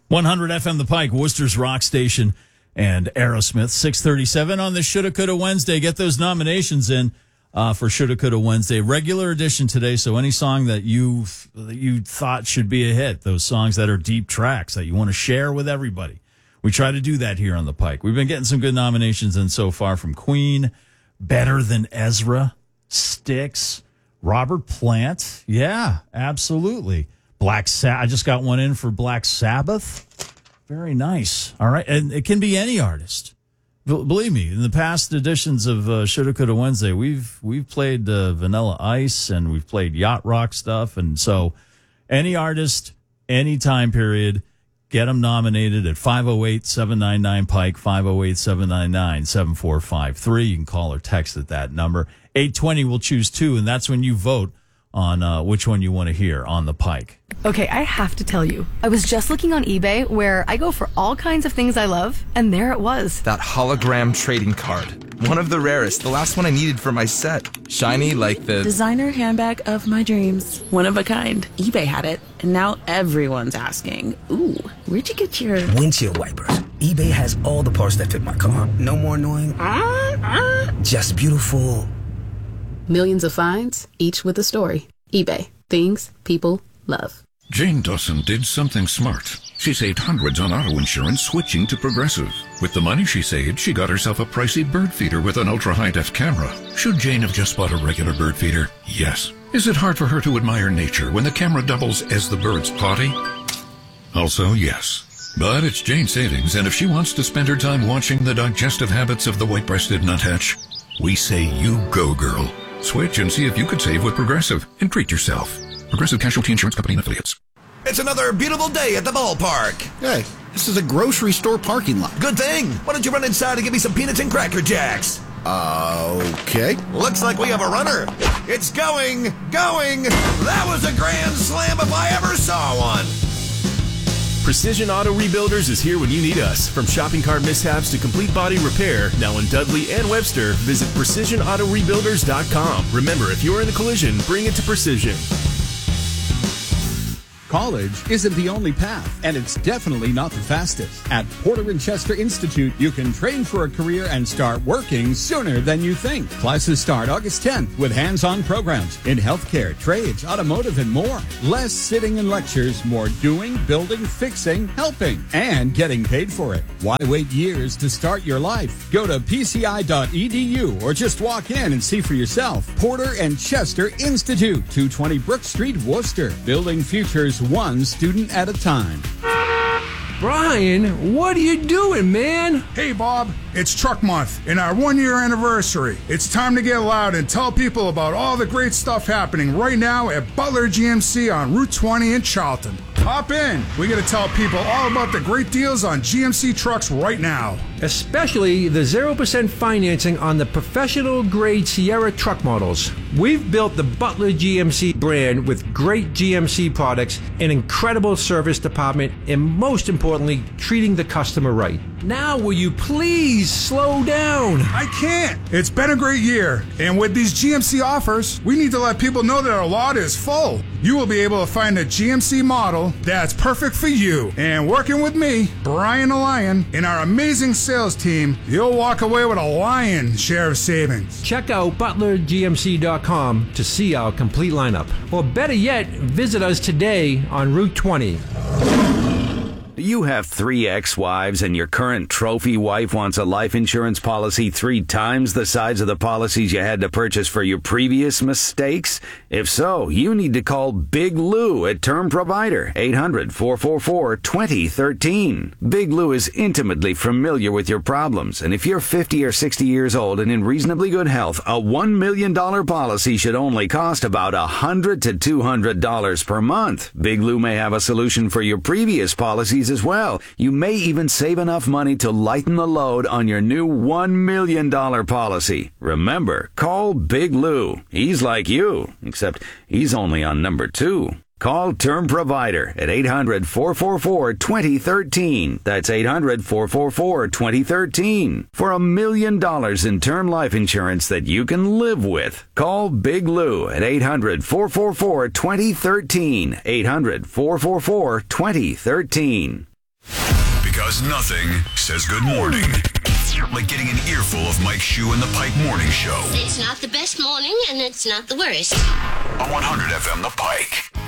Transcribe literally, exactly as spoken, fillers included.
one hundred F M The Pike, Worcester's Rock Station, and Aerosmith. six thirty-seven on the Shoulda Coulda Wednesday. Get those nominations in uh, for Shoulda Coulda Wednesday. Regular edition today, so any song that you that you thought should be a hit, those songs that are deep tracks that you want to share with everybody. We try to do that here on The Pike. We've been getting some good nominations in so far from Queen, Better Than Ezra, Styx, Robert Plant. Yeah, absolutely. Black Sabbath. I just got one in for Black Sabbath. Very nice. All right. And it can be any artist. B- believe me, in the past editions of uh, Shoulda Coulda Wednesday, we've we've played uh, Vanilla Ice and we've played yacht rock stuff. And so any artist, any time period, get them nominated at five oh eight, seven nine nine, Pike, five oh eight, seven nine nine, seven four five three. You can call or text at that number. eight twenty will choose two, and that's when you vote on uh, which one you want to hear on The Pike. Okay, I have to tell you, I was just looking on eBay where I go for all kinds of things I love, and there it was. That hologram trading card. One of the rarest, the last one I needed for my set. Shiny like the... designer handbag of my dreams. One of a kind. eBay had it, and now everyone's asking, ooh, where'd you get your... windshield wipers. eBay has all the parts that fit my car. No more annoying... Uh, uh. Just beautiful... Millions of finds, each with a story. eBay. Things people love. Jane Dawson did something smart. She saved hundreds on auto insurance switching to Progressive. With the money she saved, she got herself a pricey bird feeder with an ultra-high-def camera. Should Jane have just bought a regular bird feeder? Yes. Is it hard for her to admire nature when the camera doubles as the bird's potty? Also, yes. But it's Jane's savings, and if she wants to spend her time watching the digestive habits of the white-breasted nuthatch, we say you go, girl. Switch and see if you could save with Progressive and treat yourself. Progressive Casualty Insurance Company and Affiliates. It's another beautiful day at the ballpark. Hey, this is a grocery store parking lot. Good thing. Why don't you run inside and give me some peanuts and Cracker Jacks? Uh, okay. Looks like we have a runner. It's going, going. That was a grand slam if I ever saw one. Precision Auto Rebuilders is here when you need us. From shopping cart mishaps to complete body repair, now in Dudley and Webster, visit precision auto rebuilders dot com. Remember, if you're in a collision, bring it to Precision. College isn't the only path, and it's definitely not the fastest. At Porter and Chester Institute, you can train for a career and start working sooner than you think. Classes start August tenth with hands-on programs in healthcare, trades, automotive, and more. Less sitting in lectures, more doing, building, fixing, helping, and getting paid for it. Why wait years to start your life? Go to p c i dot e d u or just walk in and see for yourself. Porter and Chester Institute, two twenty Brook Street, Worcester. Building futures one student at a time. Brian, what are you doing, man? Hey, Bob, it's Truck Month and our one-year anniversary. It's time to get loud and tell people about all the great stuff happening right now at Butler G M C on Route twenty in Charlton. Hop in. We got to tell people all about the great deals on G M C trucks right now. Especially the zero percent financing on the professional-grade Sierra truck models. We've built the Butler G M C brand with great G M C products, an incredible service department, and most importantly, treating the customer right. Now, will you please slow down? I can't. It's been a great year. And with these G M C offers, we need to let people know that our lot is full. You will be able to find a G M C model that's perfect for you. And working with me, Brian the Lion, and our amazing sales team, you'll walk away with a lion's share of savings. Check out butler g m c dot com to see our complete lineup. Or better yet, visit us today on Route twenty. Do you have three ex-wives and your current trophy wife wants a life insurance policy three times the size of the policies you had to purchase for your previous mistakes? If so, you need to call Big Lou at Term Provider, eight hundred, four four four, two oh one three. Big Lou is intimately familiar with your problems, and if you're fifty or sixty years old and in reasonably good health, a one million dollars policy should only cost about one hundred to two hundred dollars per month. Big Lou may have a solution for your previous policies as well. You may even save enough money to lighten the load on your new one million dollars policy. Remember, call Big Lou. He's like you, except he's only on number two. Call Term Provider at eight hundred, four four four, two oh one three. That's eight hundred, four four four, two oh one three. For a million dollars in term life insurance that you can live with. Call Big Lou at eight hundred, four four four, two oh one three. eight hundred, four four four, two oh one three. Because nothing says good morning like getting an earful of Mike Shue and the Pike Morning Show. It's not the best morning, and it's not the worst. On one hundred F M, The Pike.